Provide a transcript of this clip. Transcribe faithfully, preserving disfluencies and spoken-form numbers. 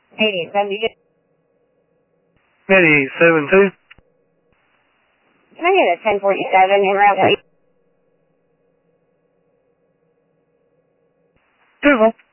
eighty-eight seventy-two. eighty-eight seventy-two. Can I get a ten forty-seven in route? Beautiful.